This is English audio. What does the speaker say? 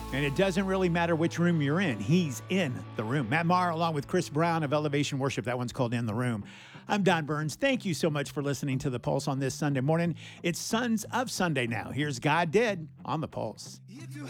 And it doesn't really matter which room you're in. He's in the room. Matt Maher, along with Chris Brown of Elevation Worship. That one's called In the Room. I'm Don Burns. Thank you so much for listening to The Pulse on this Sunday morning. It's Sons of Sunday now. Here's God Did on The Pulse.